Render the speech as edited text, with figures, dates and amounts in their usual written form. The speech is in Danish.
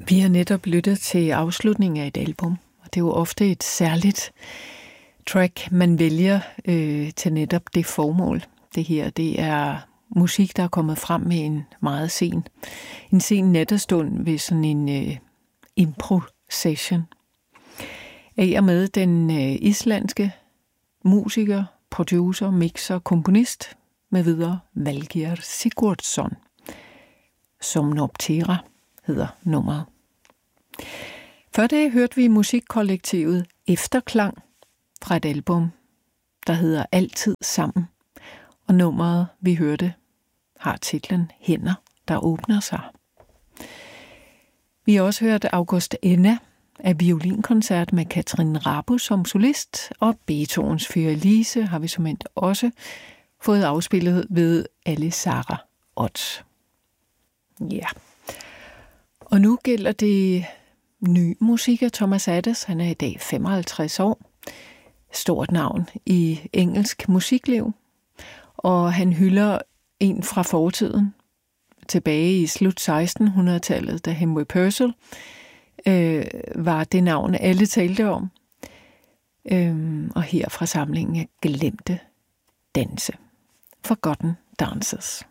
Vi har netop lyttet til afslutningen af et album, og det er jo ofte et særligt track, man vælger til netop det formål. Det her, det er musik, der er kommet frem med en meget sen nattestund ved sådan en impro-session. Af og med den islandske musiker, producer, mixer, komponist med videre Valgeir Sigurdsson. Somnoptera hedder nummeret. Før det hørte vi musikkollektivet Efterklang fra et album, der hedder Altid Sammen. Og nummeret, vi hørte, har titlen Hænder, der åbner sig. Vi har også hørt August Enna af violinkoncert med Katrin Rabu som solist, og Beethovens Fyrelise har vi såmænd også fået afspillet ved Alisara Ott. Ja. Og nu gælder det ny musik af Thomas Adès. Han er i dag 55 år. Stort navn i engelsk musikliv. Og han hylder en fra fortiden. Tilbage i slut 1600-tallet, da Henry Purcell var det navn, alle talte om. Og her fra samlingen af Glemte danse. Forgotten Dances.